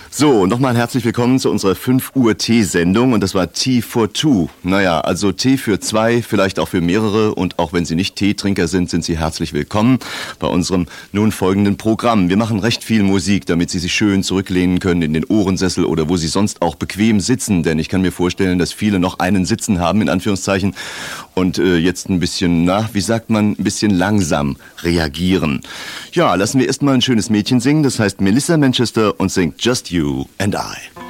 So, nochmal herzlich willkommen zu unserer 5 Uhr Tee-Sendung und das war Tea for Two. Naja, also Tee für zwei, vielleicht auch für mehrere und auch wenn Sie nicht Teetrinker sind, sind Sie herzlich willkommen bei unserem nun folgenden Programm. Wir machen recht viel Musik, damit Sie sich schön zurücklehnen können in den Ohrensessel oder wo Sie sonst auch bequem sitzen, denn ich kann mir vorstellen, dass viele noch einen Sitzen haben, in Anführungszeichen, und jetzt ein bisschen, ein bisschen langsam reagieren. Ja, lassen wir erstmal ein schönes Mädchen singen, das heißt Melissa Manchester und singt Just You and I.